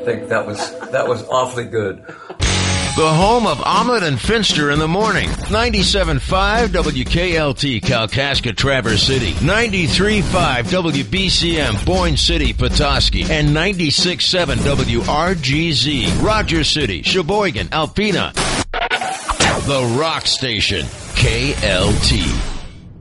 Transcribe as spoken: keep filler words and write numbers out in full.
think that was that was awfully good. The home of Omelet and Finster in the morning. ninety-seven point five W K L T, Kalkaska, Traverse City. ninety-three point five W B C M, Boyne City, Petoskey. And ninety-six point seven W R G Z, Rogers City, Sheboygan, Alpena. The Rock Station, K L T.